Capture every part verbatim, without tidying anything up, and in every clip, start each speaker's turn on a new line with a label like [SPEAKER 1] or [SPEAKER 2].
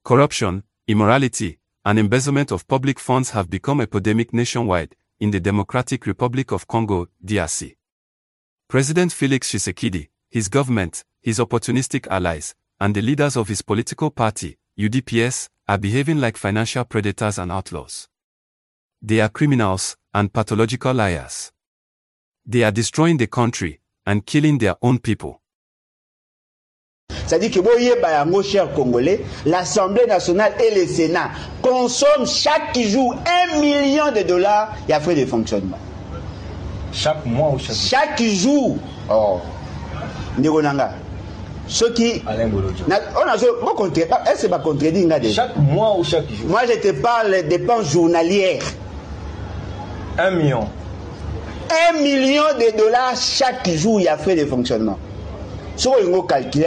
[SPEAKER 1] Corruption, immorality, and embezzlement of public funds have become epidemic nationwide, in the Democratic Republic of Congo, D R C. President Felix Tshisekedi, his government, his opportunistic allies, and the leaders of his political party, U D P S, are behaving like financial predators and outlaws. They are criminals and pathological liars. They are destroying the country and killing their own people.
[SPEAKER 2] C'est-à-dire que vous chers Congolais, l'Assemblée nationale et le Sénat consomment chaque jour un million de dollars. Il y a frais de fonctionnement.
[SPEAKER 3] Chaque mois ou chaque jour?
[SPEAKER 2] Chaque jour. Oh. Ndigonanga. Ce qui. On a est-ce que pas contredire déjà?
[SPEAKER 3] Chaque mois ou chaque jour?
[SPEAKER 2] Moi, je te parle des dépenses journalières.
[SPEAKER 3] Un million.
[SPEAKER 2] Un million de dollars chaque jour, il y a frais de fonctionnement. Si on calcule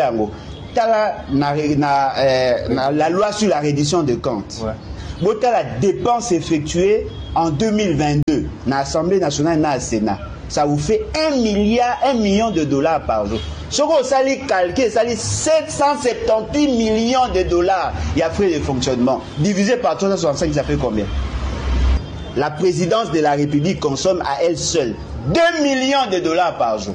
[SPEAKER 2] la loi sur la reddition de comptes, ouais. La dépense effectuée en deux mille vingt-deux dans l'Assemblée nationale et dans le Sénat, ça vous fait un milliard, un million de dollars par jour. Si on calcule, ça dit sept cent soixante-dix millions de dollars, il y a frais de fonctionnement. Divisé par trois cent soixante-cinq, ça fait combien? La présidence de la République consomme à elle seule deux millions de dollars par jour.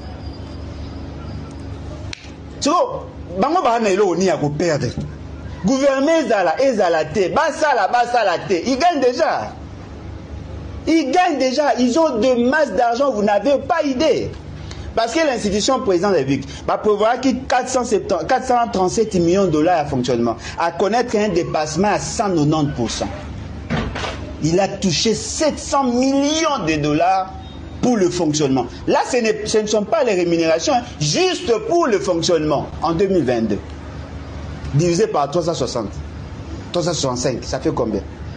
[SPEAKER 2] So, bango bana ilo ni ya ko perdre. Gouvernement ezala ezala te, basala basala te. Ils gagnent déjà. Ils gagnent déjà, ils ont de masse d'argent, vous n'avez pas idée. Parce que l'institution président de la République va prévoir qu'il quatre cent trente-sept millions de dollars à fonctionnement, à connaître un dépassement à cent quatre-vingt-dix pour cent. Il a touché sept cents millions de dollars pour le fonctionnement. Là, ce, ce ne sont pas les rémunérations, hein, juste pour le fonctionnement en deux mille vingt-deux. Divisé par trois cent soixante, trois cent soixante-cinq, ça fait combien?